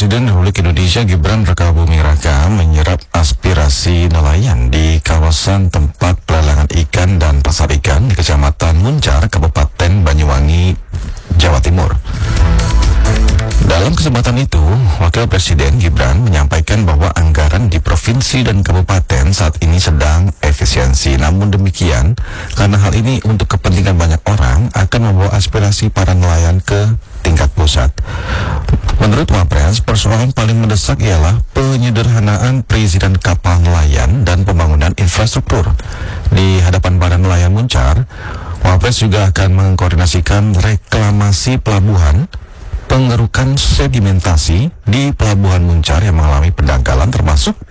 Presiden Republik Indonesia Gibran Rakabuming Raka menyerap aspirasi nelayan di kawasan tempat pelelangan ikan dan pasar ikan di Kecamatan Muncar, Kabupaten Banyuwangi, Jawa Timur. Dalam kesempatan itu, Wakil Presiden Gibran menyampaikan bahwa anggaran di provinsi dan kabupaten saat ini sedang efisiensi. Namun demikian, karena hal ini untuk kepentingan banyak orang, akan membawa aspirasi para nelayan ke tingkat pusat. Menurut Wapres, persoalan paling mendesak ialah penyederhanaan perizinan kapal nelayan dan pembangunan infrastruktur. Di hadapan para nelayan Muncar, Wapres juga akan mengkoordinasikan reklamasi pelabuhan, pengerukan sedimentasi di Pelabuhan Muncar yang mengalami pendangkalan, termasuk